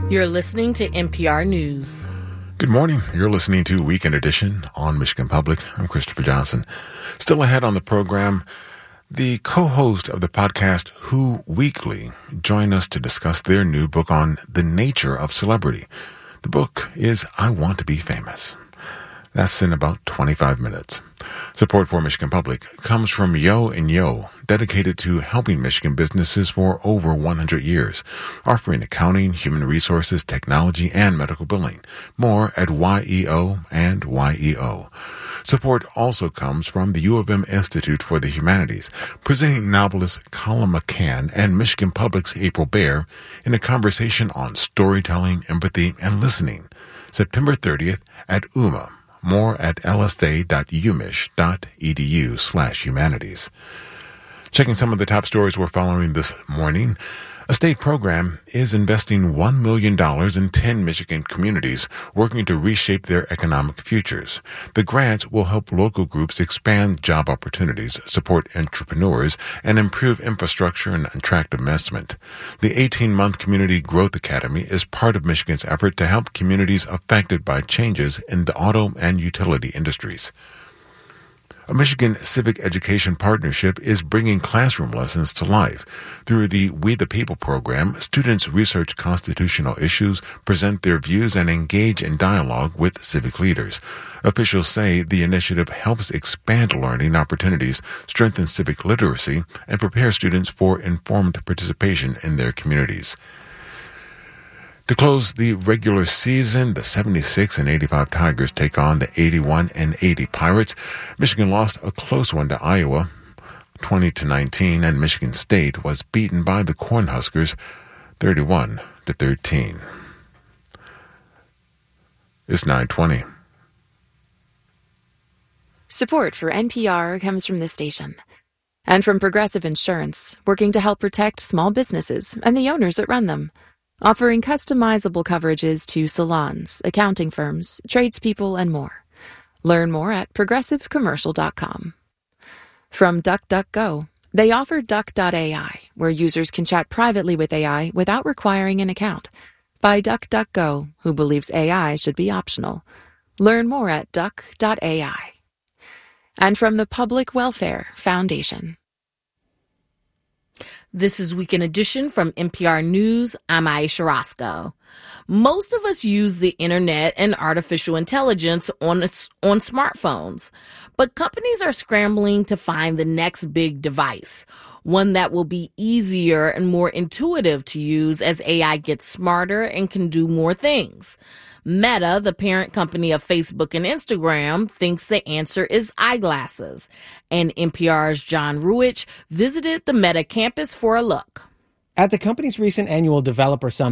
You're listening to NPR News. Good morning. You're listening to Weekend Edition on Michigan Public. I'm Christopher Johnson. Still ahead on the program, the co-host of the podcast Who Weekly joined us to discuss their new book on the nature of celebrity. The book is I Want to Be Famous. That's in about 25 minutes. Support for Michigan Public comes from Yo and Yo, dedicated to helping Michigan businesses for over 100 years, offering accounting, human resources, technology, and medical billing. More at YEO and YEO. Support also comes from the U of M Institute for the Humanities, presenting novelist Colin McCann and Michigan Public's April Baer in a conversation on storytelling, empathy, and listening, September 30th at UMA. More at lsa.umich.edu/humanities. Checking some of the top stories we're following this morning. A state program is investing $1 million in 10 Michigan communities working to reshape their economic futures. The grants will help local groups expand job opportunities, support entrepreneurs, and improve infrastructure and attract investment. The 18-month Community Growth Academy is part of Michigan's effort to help communities affected by changes in the auto and utility industries. A Michigan Civic Education Partnership is bringing classroom lessons to life. Through the We the People program, students research constitutional issues, present their views, and engage in dialogue with civic leaders. Officials say the initiative helps expand learning opportunities, strengthen civic literacy, and prepare students for informed participation in their communities. To close the regular season, the 76 and 85 Tigers take on the 81 and 80 Pirates. Michigan lost a close one to Iowa, 20-19, and Michigan State was beaten by the Cornhuskers, 31-13. It's 9:20. Support for NPR comes from this station and from Progressive Insurance, working to help protect small businesses and the owners that run them. Offering customizable coverages to salons, accounting firms, tradespeople, and more. Learn more at progressivecommercial.com. From DuckDuckGo, they offer Duck.ai, where users can chat privately with AI without requiring an account. By DuckDuckGo, who believes AI should be optional. Learn more at Duck.ai. And from the Public Welfare Foundation. This is Weekend Edition from NPR News. I'm Aisha Roscoe. Most of us use the internet and artificial intelligence on smartphones, but companies are scrambling to find the next big device, one that will be easier and more intuitive to use as AI gets smarter and can do more things. Meta, the parent company of Facebook and Instagram, thinks the answer is eyeglasses. And NPR's John Ruwitch visited the Meta campus for a look. At the company's recent annual Developer Summit,